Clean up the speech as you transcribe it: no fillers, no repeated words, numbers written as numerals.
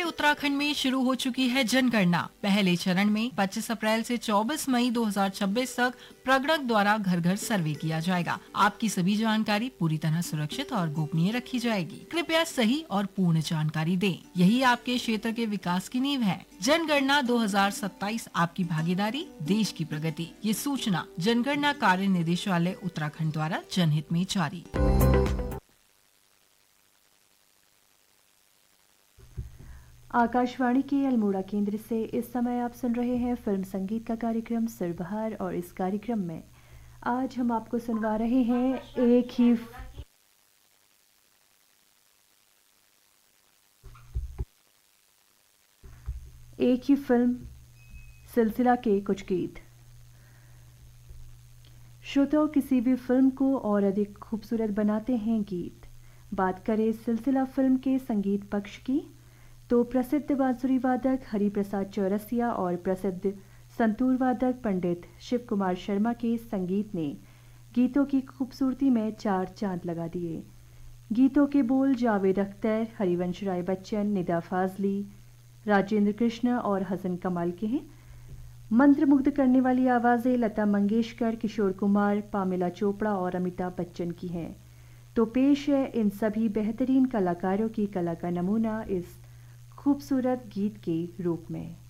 उत्तराखंड में शुरू हो चुकी है जनगणना। पहले चरण में 25 अप्रैल से 24 मई 2026 तक प्रगणक द्वारा घर घर सर्वे किया जाएगा। आपकी सभी जानकारी पूरी तरह सुरक्षित और गोपनीय रखी जाएगी। कृपया सही और पूर्ण जानकारी दें। यही आपके क्षेत्र के विकास की नींव है। जनगणना 2027 आपकी भागीदारी, देश की प्रगति। ये सूचना जनगणना कार्य निदेशालय उत्तराखंड द्वारा जनहित में जारी। आकाशवाणी के अल्मोड़ा केंद्र से इस समय आप सुन रहे हैं फिल्म संगीत का कार्यक्रम सुरबहार। और इस कार्यक्रम में आज हम आपको सुनवा रहे हैं एक ही फिल्म सिलसिला के कुछ गीत। श्रोताओं, किसी भी फिल्म को और अधिक खूबसूरत बनाते हैं गीत। बात करें सिलसिला फिल्म के संगीत पक्ष की, तो प्रसिद्ध बांसुरी वादक हरिप्रसाद चौरसिया और प्रसिद्ध संतूर वादक पंडित शिव कुमार शर्मा के संगीत ने गीतों की खूबसूरती में चार चांद लगा दिए। गीतों के बोल जावेद अख्तर, हरिवंश राय बच्चन, निदा फाजली, राजेंद्र कृष्ण और हसन कमाल के हैं। मंत्रमुग्ध करने वाली आवाज़ें लता मंगेशकर, किशोर कुमार, पामिला चोपड़ा और अमिताभ बच्चन की हैं। तो पेश है इन सभी बेहतरीन कलाकारों की कला का नमूना इस खूबसूरत गीत के रूप में।